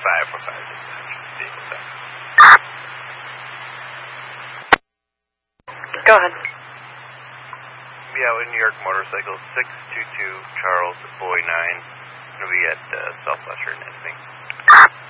Go ahead. Yeah, with New York Motorcycle 622 Charles Boy 9. Going to be at Southwestern Ending.